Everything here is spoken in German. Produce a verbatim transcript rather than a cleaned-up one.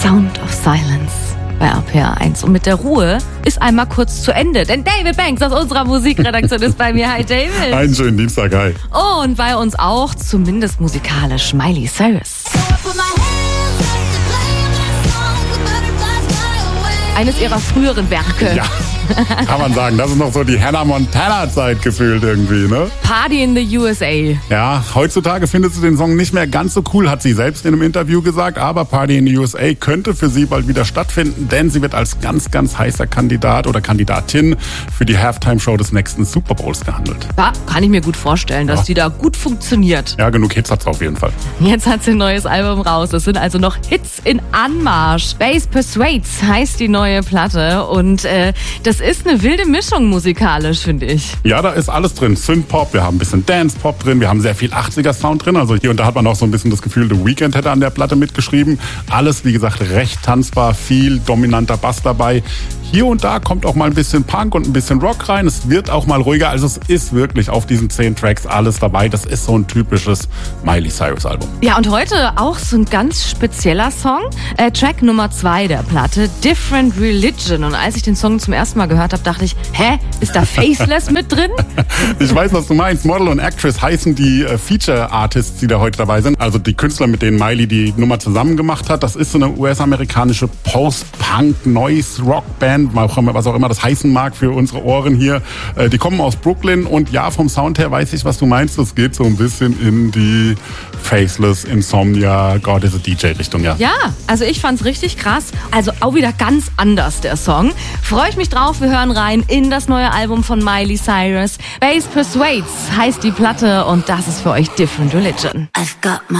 Sound of Silence bei R P R eins. Und mit der Ruhe ist einmal kurz zu Ende, denn David Banks aus unserer Musikredaktion ist bei mir. Hi David. Einen schönen Dienstag, hi. Und bei uns auch, zumindest musikalisch, Miley Cyrus. Eines ihrer früheren Werke. Ja, kann man sagen. Das ist noch so die Hannah Montana-Zeit gefühlt irgendwie, ne? Party in the U S A. Ja, heutzutage findet sie den Song nicht mehr ganz so cool, hat sie selbst in einem Interview gesagt. Aber Party in the U S A könnte für sie bald wieder stattfinden, denn sie wird als ganz, ganz heißer Kandidat oder Kandidatin für die Halftime-Show des nächsten Super Bowls gehandelt. Ja, kann ich mir gut vorstellen, dass Ja. die da gut funktioniert. Ja, genug Hits hat's auf jeden Fall. Jetzt hat sie ein neues Album raus. Es sind also noch Hits in Anmarsch. Bass Persuades heißt die neue Platte. Und äh, das ist eine wilde Mischung musikalisch, finde ich. Ja, da ist alles drin. Synth-Pop, wir haben ein bisschen Dance-Pop drin, wir haben sehr viel achtziger-Sound drin. Also hier und da hat man auch so ein bisschen das Gefühl, The Weeknd hätte an der Platte mitgeschrieben. Alles, wie gesagt, recht tanzbar, viel dominanter Bass dabei. Hier und da kommt auch mal ein bisschen Punk und ein bisschen Rock rein. Es wird auch mal ruhiger. Also es ist wirklich auf diesen zehn Tracks alles dabei. Das ist so ein typisches Miley Cyrus Album. Ja, und heute auch so ein ganz spezieller Song. Äh, Track Nummer zwei der Platte, Different Religion. Und als ich den Song zum ersten Mal gehört habe, dachte ich, hä, ist da Faceless mit drin? Ich weiß, was du meinst. Model und Actress heißen die äh, Feature-Artists, die da heute dabei sind. Also die Künstler, mit denen Miley die Nummer zusammen gemacht hat. Das ist so eine U S-amerikanische Post-Punk-Noise-Rock-Band, was auch immer das heißen mag für unsere Ohren hier. Äh, die kommen aus Brooklyn und ja, vom Sound her weiß ich, was du meinst. Das geht so ein bisschen in die Faceless, Insomnia, God is a D J-Richtung, ja. Ja, also ich fand's richtig krass. Also auch wieder ganz anders, der Song. Freue ich mich drauf. Wir hören rein in das neue Album von Miley Cyrus. Bass Persuades heißt die Platte und das ist für euch Different Religion. I've got my